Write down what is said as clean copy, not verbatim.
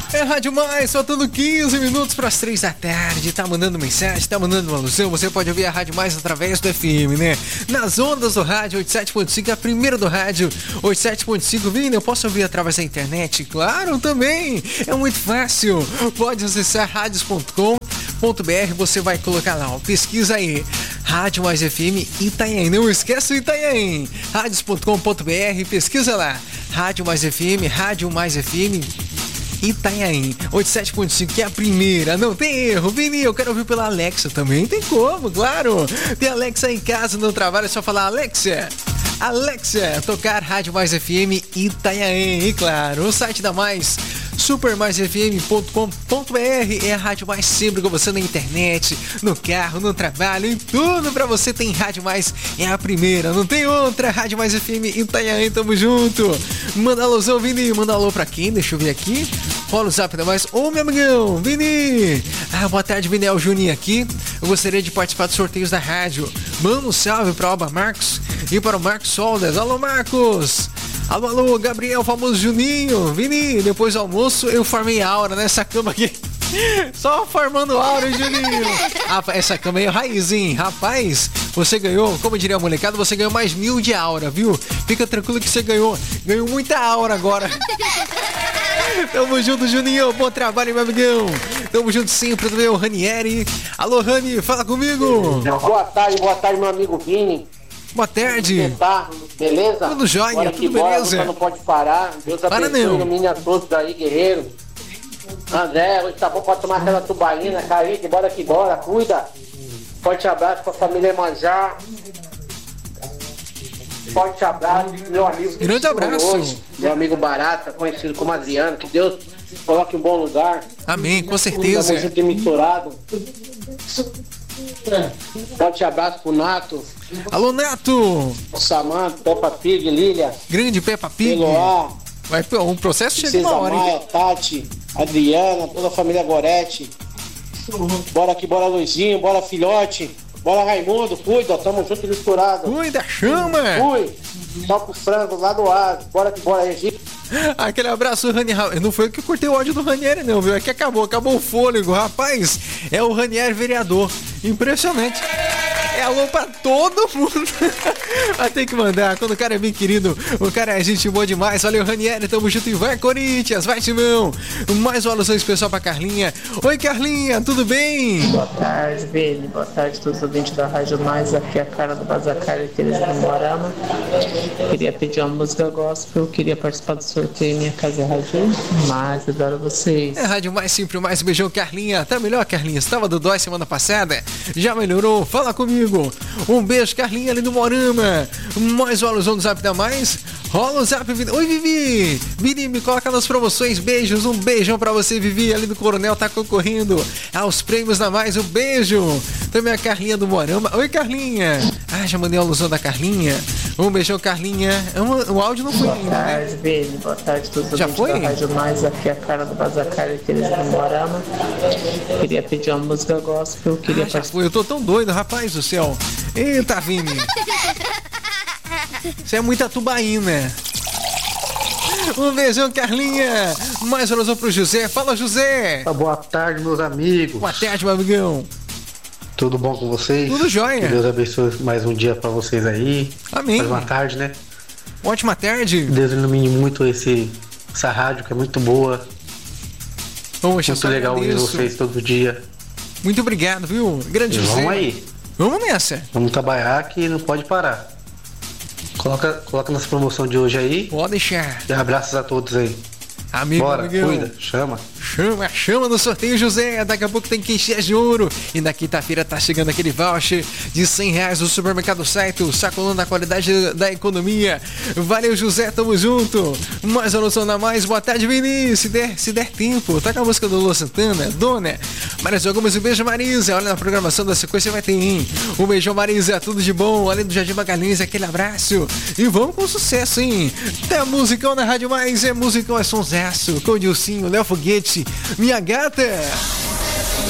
É Rádio Mais, faltando 15 minutos para as 3 da tarde. Tá mandando mensagem, tá mandando uma alusão. Você pode ouvir a Rádio Mais através do FM, né? Nas ondas do rádio 87.5, a primeira do rádio 87.5. Vini, eu posso ouvir através da internet? Claro, também. É muito fácil. Pode acessar radios.com.br. Você vai colocar lá, ó, pesquisa aí. Rádio Mais FM Itanhaém. Não esqueça o Itanhaém. Radios.com.br, pesquisa lá. Rádio Mais FM, Rádio Mais FM Itanhaém 87.5, que é a primeira, não tem erro. Vini, eu quero ouvir pela Alexa também, tem como, claro. Tem Alexa em casa, no trabalho, é só falar Alexa, tocar Rádio Mais FM Itanhaém. E claro, o site da Mais, supermaisfm.com.br, é a Rádio Mais sempre com você na internet, no carro, no trabalho, em tudo pra você tem Rádio Mais, é a primeira, não tem outra. Rádio Mais FM Itanhaém, tamo junto. Manda alusão, Vini, manda alô pra quem? Deixa eu ver aqui. Rola o zap da Mais. Ô, meu amigão, Vini. Boa tarde, Vini, é o Juninho aqui. Eu gostaria de participar dos sorteios da rádio. Manda um salve pra Alba Marcos e para o Marcos Soldas. Alô, Marcos. Alô, Gabriel, famoso Juninho. Vini, depois do almoço eu formei aura nessa cama aqui. Só formando aura, Juninho. Essa cama aí é raiz, hein? Rapaz, você ganhou, como diria a molecada, você ganhou mais 1000 de aura, viu? Fica tranquilo que você ganhou muita aura agora. Tamo junto, Juninho. Bom trabalho, meu amigão. Tamo junto sempre também, o Ranieri. Alô, Rani, fala comigo. Boa tarde, meu amigo Vini. Boa tarde. Tá, beleza? Tudo jóia, bora tudo bora, beleza. Não pode parar. Deus abençoe, ilumine a todos aí, guerreiro. André, hoje tá bom pra tomar aquela tubaína. Kaique, bora que bora, cuida. Forte abraço pra família Emanjá. Forte abraço, meu amigo. Grande abraço. Hoje, meu amigo Barata, conhecido como Adriano. Que Deus coloque em bom lugar. Amém, com certeza. Estamos sempre misturados. Forte abraço pro Nato. Alô, Nato. Samanta, Peppa Pig, Lília. Grande Peppa Pig. Eloá. Vai, um processo chega uma hora, Maia, hein? Tati, Adriana, toda a família Gorete. Bora aqui, bora Luizinho, bora filhote. Bora Raimundo, cuida, tamo junto e misturado. Cuida, chama. Fui. Toca o frango lá do ar. Bora que bora, Egito. Aquele abraço, Ranieri. Não foi eu que cortei o ódio do Ranieri, não, viu? É que acabou o fôlego, rapaz. É o Ranieri vereador. Impressionante. É alô pra todo mundo. Mas tem que mandar. Quando o cara é bem querido, o cara é gente boa demais. Valeu, Ranieri. Tamo junto e vai, Corinthians. Vai, Timão. Mais uma alusão especial pra Carlinha. Oi, Carlinha. Tudo bem? Boa tarde, Vini. Boa tarde a todos os ouvintes da Rádio Mais. Aqui é a cara do Bazacar e aqueles do Morama. Queria pedir uma música gospel. Queria participar do sorteio. Minha casa é Rádio Mais. Adoro vocês. É Rádio Mais, sempre mais. Beijão, Carlinha. Tá melhor, Carlinha? Estava do dói semana passada? Já melhorou? Fala comigo. Um beijo, Carlinha, ali do Morama. Mais uma alusão do Zap da Mais. Rola o Zap. Oi, Vivi. Vini, me coloca nas promoções. Beijos. Um beijão pra você, Vivi. Ali do Coronel tá concorrendo aos prêmios da Mais. Um beijo. Também a Carlinha do Morama. Oi, Carlinha. Já mandei a alusão da Carlinha. Um beijão, Carlinha. O áudio não foi ainda, né? Boa tarde, Vini. Boa tarde a todos os já ouvintes foi? da Rádio Mais. Aqui é a cara do Bazacar e aqueles do Morama. Queria pedir uma música gospel. Queria já foi. Eu tô tão doido, rapaz do céu. Eita, Vini. Você é muita tubaína. Um beijão, Carlinha. Mais uma alusão pro José. Fala, José. Boa tarde, meus amigos. Boa tarde, meu amigão. Tudo bom com vocês? Tudo jóia. Que Deus abençoe mais um dia pra vocês aí. Amém. Mais uma tarde, né? Ótima tarde. Deus ilumine muito essa rádio, que é muito boa. Poxa, muito legal ouvir vocês todo dia. Muito obrigado, viu? Grande José. Vamos aí. Vamos nessa. Vamos trabalhar que não pode parar. Coloca nossa promoção de hoje aí. Pode deixar. E abraços a todos aí. Amigo, bora, amigão. cuida, chama. Chama no sorteio, José. Daqui a pouco tem que encher de ouro. E na quinta-feira tá chegando aquele voucher de R$100 do Supermercado Saito, sacolando a qualidade da economia. Valeu, José, tamo junto. Mais uma noção na mais. Boa tarde, Vini. Se der tempo, tá com a música do Lua Santana, Dona Marisa Gomes. Um beijo, Marisa. Olha na programação da sequência, vai ter, hein? Um beijão, Marisa. Tudo de bom. Além do Jardim Magalhães, aquele abraço. E vamos com sucesso, hein? Até a musicão na Rádio Mais. É musicão, é sonsaço. Com o Dilcinho, Léo Foguete, Minha Gata.